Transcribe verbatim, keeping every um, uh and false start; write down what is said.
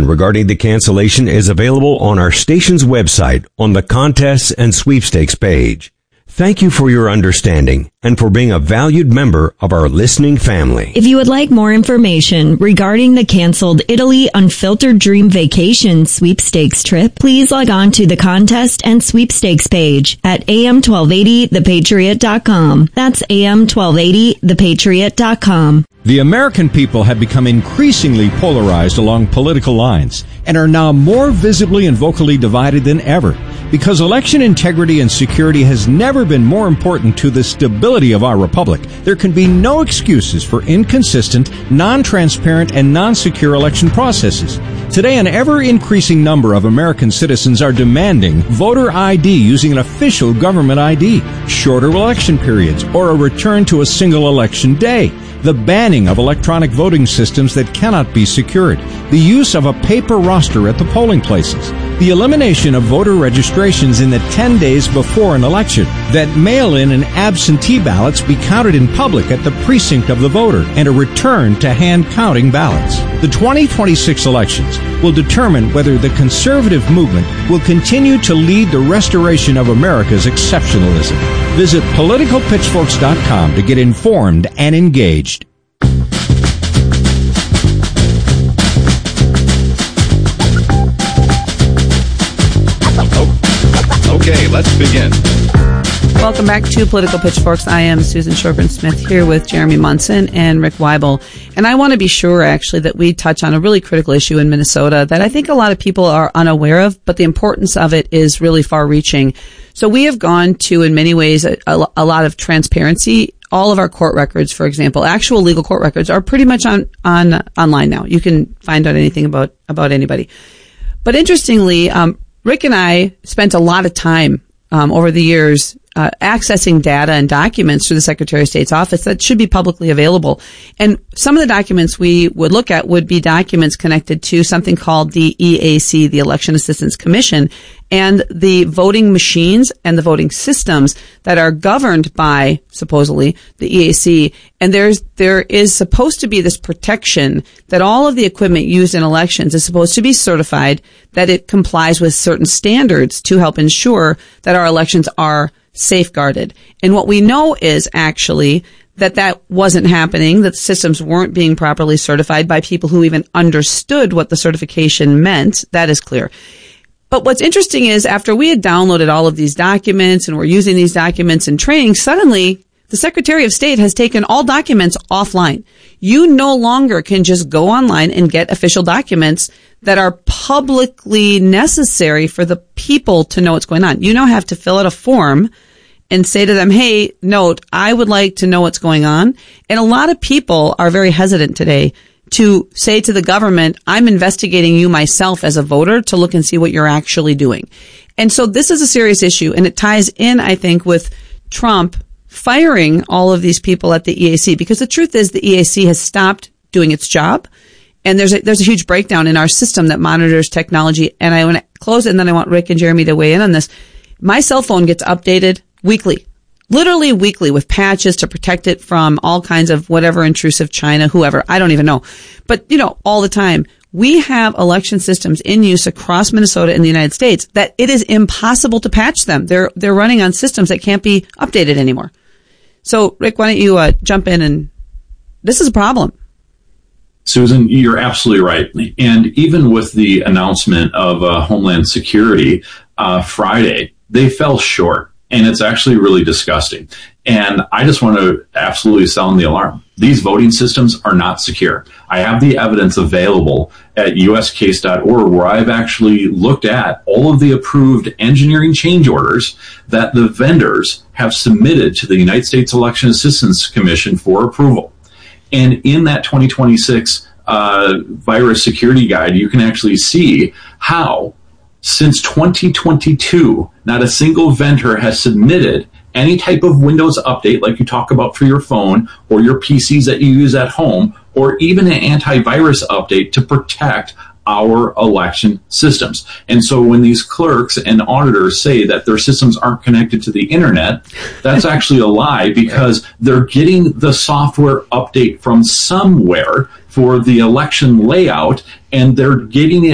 information regarding the cancellation is available on our station's website on the contests and sweepstakes page. Thank you for your understanding and for being a valued member of our listening family. If you would like more information regarding the canceled Italy Unfiltered Dream Vacation sweepstakes trip, please log on to the contest and sweepstakes page at A M twelve eighty the patriot dot com. That's A M twelve eighty the patriot dot com. The American people have become increasingly polarized along political lines and are now more visibly and vocally divided than ever. Because election integrity and security has never been more important to the stability of our republic, there can be no excuses for inconsistent, non-transparent, and non-secure election processes. Today, an ever-increasing number of American citizens are demanding voter I D using an official government I D, shorter election periods, or a return to a single election day, the banning of electronic voting systems that cannot be secured, the use of a paper roster at the polling places, the elimination of voter registrations in the ten days before an election, that mail-in and absentee ballots be counted in public at the precinct of the voter, and a return to hand-counting ballots. The twenty twenty-six elections will determine whether the conservative movement will continue to lead the restoration of America's exceptionalism. Visit political pitchforks dot com to get informed and engaged. Okay, let's begin. Welcome back to Political Pitchforks. I am Susan Shorburn-Smith here with Jeremy Munson and Rick Weibel. And I want to be sure, actually, that we touch on a really critical issue in Minnesota that I think a lot of people are unaware of, but the importance of it is really far-reaching. So we have gone to, in many ways, a, a lot of transparency. All of our court records, for example, actual legal court records, are pretty much on, on online now. You can find out anything about, about anybody. But interestingly, um, Rick and I spent a lot of time um, over the years uh, accessing data and documents through the Secretary of State's office that should be publicly available. And some of the documents we would look at would be documents connected to something called the E A C, the Election Assistance Commission, and the voting machines and the voting systems that are governed by, supposedly, the E A C. And there's, there is supposed to be this protection that all of the equipment used in elections is supposed to be certified, that it complies with certain standards to help ensure that our elections are safeguarded. And what we know is actually that that wasn't happening, that systems weren't being properly certified by people who even understood what the certification meant. That is clear. But what's interesting is after we had downloaded all of these documents and we're using these documents in training, suddenly the Secretary of State has taken all documents offline. You no longer can just go online and get official documents that are publicly necessary for the people to know what's going on. You now have to fill out a form and say to them, hey, note, I would like to know what's going on. And a lot of people are very hesitant today to say to the government, I'm investigating you myself as a voter to look and see what you're actually doing. And so this is a serious issue, and it ties in, I think, with Trump firing all of these people at the E A C, because the truth is the E A C has stopped doing its job. And there's a, there's a huge breakdown in our system that monitors technology. And I want to close it, and then I want Rick and Jeremy to weigh in on this. My cell phone gets updated weekly, literally weekly, with patches to protect it from all kinds of whatever intrusive China, whoever, I don't even know. But, you know, all the time. We have election systems in use across Minnesota and the United States that it is impossible to patch them. They're, they're running on systems that can't be updated anymore. So, Rick, why don't you uh, jump in, and this is a problem. Susan, you're absolutely right. And even with the announcement of uh, Homeland Security uh, Friday, they fell short. And it's actually really disgusting. And I just want to absolutely sound the alarm. These voting systems are not secure. I have the evidence available at U S case dot org where I've actually looked at all of the approved engineering change orders that the vendors have submitted to the United States Election Assistance Commission for approval. And in that twenty twenty-six uh, virus security guide, you can actually see how since twenty twenty-two, not a single vendor has submitted any type of Windows update like you talk about for your phone or your P Cs that you use at home, or even an antivirus update to protect our election systems. And so when these clerks and auditors say that their systems aren't connected to the internet, that's actually a lie, because they're getting the software update from somewhere for the election layout, and they're getting it